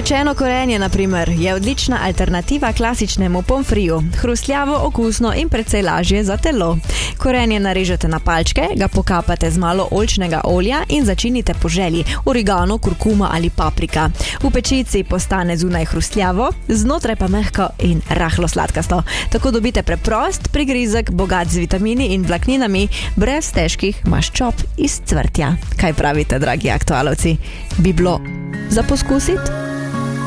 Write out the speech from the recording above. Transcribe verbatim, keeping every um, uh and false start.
Pečeno korenje, na primer, je odlična alternativa klasičnemu pomfriju, hrustljavo, okusno in precej lažje za telo. Korenje narežete na palčke, ga pokapate z malo oljčnega olja in začinite po želji, origano, kurkuma ali paprika. V pečici postane zunaj hrustljavo, znotraj pa mehko in rahlo sladkasto. Tako dobite preprost prigrizek, bogat z vitamini in vlakninami, brez težkih maščob iz cvrtja. Kaj pravite, dragi aktualovci? Bi bilo za poskusiti?